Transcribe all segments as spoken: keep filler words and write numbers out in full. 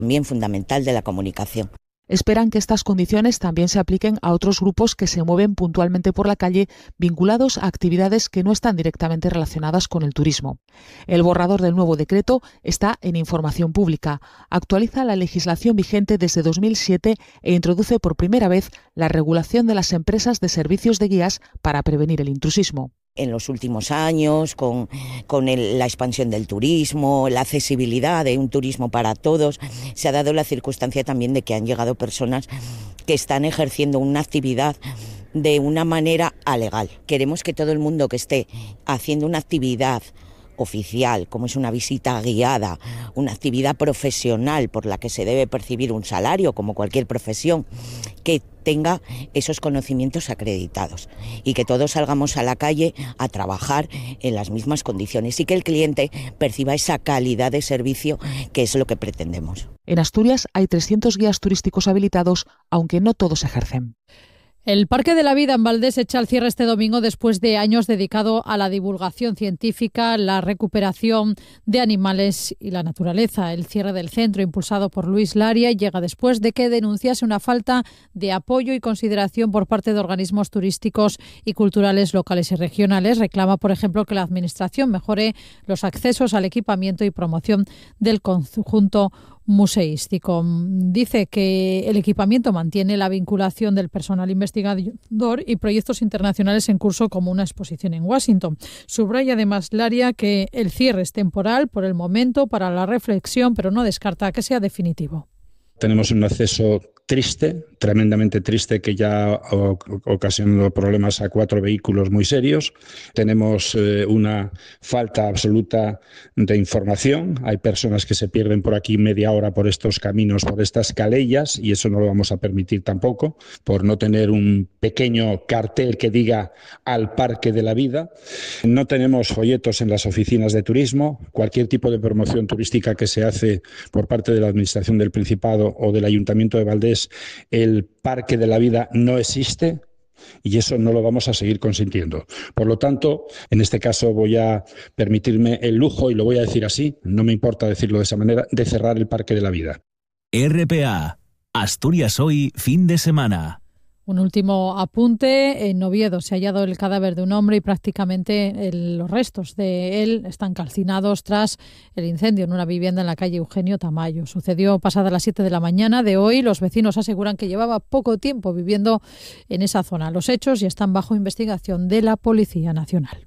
También fundamental de la comunicación. Esperan que estas condiciones también se apliquen a otros grupos que se mueven puntualmente por la calle vinculados a actividades que no están directamente relacionadas con el turismo. El borrador del nuevo decreto está en información pública. Actualiza la legislación vigente desde dos mil siete e introduce por primera vez la regulación de las empresas de servicios de guías para prevenir el intrusismo. En los últimos años, con, con el, la expansión del turismo, la accesibilidad de un turismo para todos, se ha dado la circunstancia también de que han llegado personas que están ejerciendo una actividad de una manera alegal. Queremos que todo el mundo que esté haciendo una actividad oficial, como es una visita guiada, una actividad profesional por la que se debe percibir un salario, como cualquier profesión, que tenga esos conocimientos acreditados y que todos salgamos a la calle a trabajar en las mismas condiciones y que el cliente perciba esa calidad de servicio que es lo que pretendemos. En Asturias hay trescientos guías turísticos habilitados, aunque no todos ejercen. El Parque de la Vida en Valdés echa al cierre este domingo después de años dedicado a la divulgación científica, la recuperación de animales y la naturaleza. El cierre del centro, impulsado por Luis Laria, llega después de que denunciase una falta de apoyo y consideración por parte de organismos turísticos y culturales locales y regionales. Reclama, por ejemplo, que la Administración mejore los accesos al equipamiento y promoción del conjunto museístico. Dice que el equipamiento mantiene la vinculación del personal investigador y proyectos internacionales en curso, como una exposición en Washington. Subraya además Laria que el cierre es temporal por el momento para la reflexión, pero no descarta que sea definitivo. Tenemos un acceso triste, tremendamente triste, que ya ha ocasionado problemas a cuatro vehículos muy serios. Tenemos eh, una falta absoluta de información. Hay personas que se pierden por aquí media hora por estos caminos, por estas calellas, y eso no lo vamos a permitir tampoco, por no tener un pequeño cartel que diga al Parque de la Vida. No tenemos folletos en las oficinas de turismo. Cualquier tipo de promoción turística que se hace por parte de la Administración del Principado o del Ayuntamiento de Valdés, el Parque de la Vida no existe y eso no lo vamos a seguir consintiendo. Por lo tanto, en este caso voy a permitirme el lujo, y lo voy a decir así, no me importa decirlo de esa manera, de cerrar el Parque de la Vida. R P A, Asturias Hoy, fin de semana. Un último apunte. En Oviedo se ha hallado el cadáver de un hombre y prácticamente el, los restos de él están calcinados tras el incendio en una vivienda en la calle Eugenio Tamayo. Sucedió pasada las siete de la mañana de hoy. Los vecinos aseguran que llevaba poco tiempo viviendo en esa zona. Los hechos ya están bajo investigación de la Policía Nacional.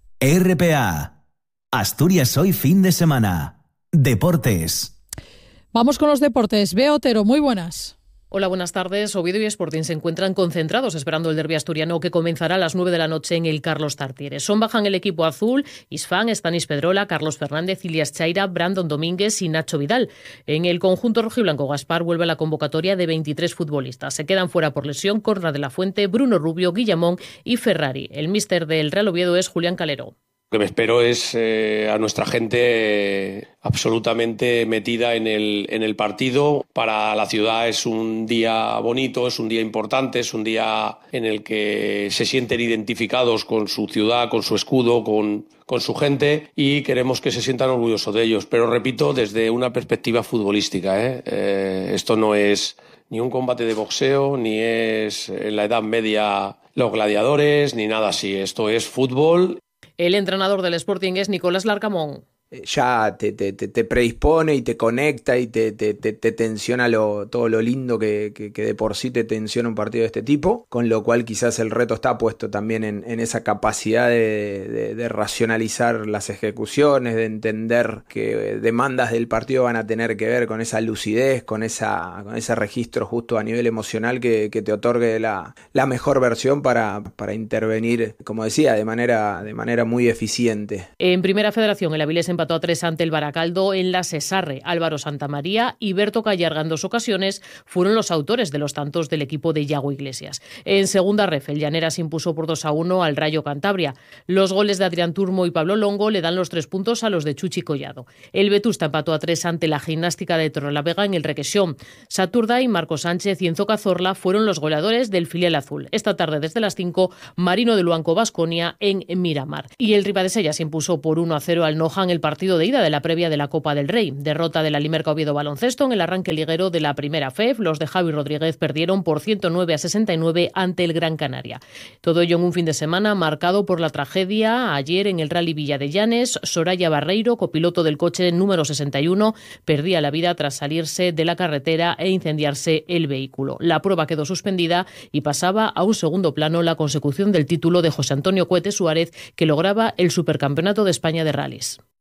R P A, Asturias Hoy, fin de semana. Deportes. Vamos con los deportes. Bea Otero, muy buenas. Hola, buenas tardes. Oviedo y Sporting se encuentran concentrados esperando el derbi asturiano que comenzará a las nueve de la noche en el Carlos Tartiere. Son bajan el equipo azul, Isfán, Stanis Pedrola, Carlos Fernández, Ilias Chaira, Brandon Domínguez y Nacho Vidal. En el conjunto rojiblanco, Gaspar vuelve a la convocatoria de veintitrés futbolistas. Se quedan fuera por lesión Corda de la Fuente, Bruno Rubio, Guillamón y Ferrari. El míster del Real Oviedo es Julián Calero. Lo que me espero es eh, a nuestra gente eh, absolutamente metida en el, en el partido. Para la ciudad es un día bonito, es un día importante, es un día en el que se sienten identificados con su ciudad, con su escudo, con, con su gente, y queremos que se sientan orgullosos de ellos. Pero repito, desde una perspectiva futbolística, ¿eh? Eh, esto no es ni un combate de boxeo, ni es en la Edad Media los gladiadores, ni nada así. Esto es fútbol. El entrenador del Sporting es Nicolás Larcamón. Ya te, te, te predispone y te conecta y te, te, te, te tensiona lo, todo lo lindo que, que, que de por sí te tensiona un partido de este tipo, con lo cual quizás el reto está puesto también en, en esa capacidad de, de, de racionalizar las ejecuciones, de entender que demandas del partido van a tener que ver con esa lucidez, con, esa, con ese registro justo a nivel emocional que, que te otorgue la, la mejor versión para, para intervenir, como decía, de manera, de manera muy eficiente. En Primera Federación, el Avilés empató a tres ante el Baracaldo en la Sesarre. Álvaro Santamaría y Berto Callarga en dos ocasiones fueron los autores de los tantos del equipo de Yago Iglesias. En Segunda Ref, el Llaneras impuso por dos a uno al Rayo Cantabria. Los goles de Adrián Turmo y Pablo Longo le dan los tres puntos a los de Chuchi Collado. El Vetusta empató a tres ante la Gimnástica de Torrelavega en el Requesión. Saturday, Marco Sánchez y Enzo Cazorla fueron los goleadores del filial azul. Esta tarde desde las cinco, Marino de Luanco Baskonia en Miramar. Y el Ribadesella se impuso por uno a cero al Noja en el partido partido de ida de la previa de la Copa del Rey. Derrota de la Limerca Oviedo Baloncesto en el arranque liguero de la primera F E F. Los de Javi Rodríguez perdieron por ciento nueve a sesenta y nueve ante el Gran Canaria. Todo ello en un fin de semana marcado por la tragedia ayer en el Rally Villa de Llanes. Soraya Barreiro, copiloto del coche número sesenta y uno, perdía la vida tras salirse de la carretera e incendiarse el vehículo. La prueba quedó suspendida y pasaba a un segundo plano la consecución del título de José Antonio Cohete Suárez, que lograba el Supercampeonato de España de Rallys.